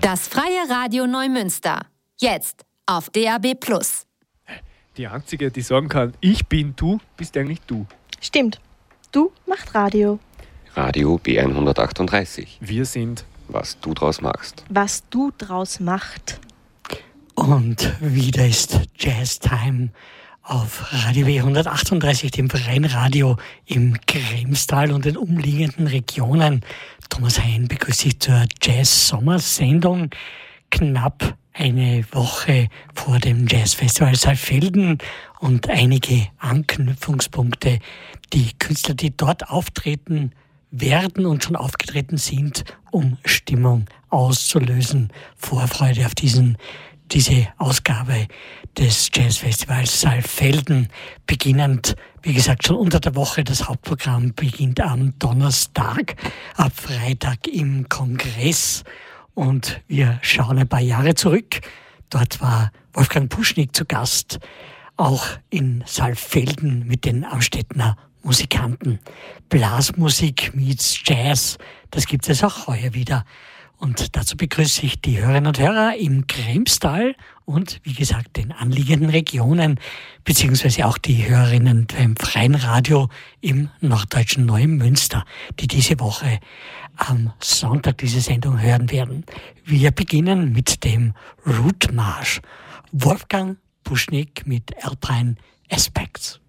Das Freie Radio Neumünster. Jetzt auf DAB+. Die Einzige, die sagen kann, ich bin du, bist eigentlich du. Stimmt. Du macht Radio. Radio B138. Wir sind, was du draus machst. Was du draus macht. Und wieder ist Jazz Time auf Radio B138, dem freien Radio im Kremstal und den umliegenden Regionen. Thomas Hein begrüßt Sie zur Jazz-Sommersendung. Knapp eine Woche vor dem Jazzfestival Saalfelden und einige Anknüpfungspunkte. Die Künstler, die dort auftreten werden und schon aufgetreten sind, um Stimmung auszulösen. Vorfreude auf diese Ausgabe des Jazzfestivals Saalfelden, beginnend, wie gesagt, schon unter der Woche. Das Hauptprogramm beginnt am Donnerstag, ab Freitag im Kongress. Und wir schauen ein paar Jahre zurück. Dort war Wolfgang Puschnig zu Gast, auch in Saalfelden mit den Amstettner Musikanten. Blasmusik meets Jazz, das gibt es auch heuer wieder. Und dazu begrüße ich die Hörerinnen und Hörer im Kremstal und, wie gesagt, den anliegenden Regionen, beziehungsweise auch die Hörerinnen beim freien Radio im norddeutschen Neumünster, die diese Woche am Sonntag diese Sendung hören werden. Wir beginnen mit dem Route March. Wolfgang Puschnig mit Alpine Aspects.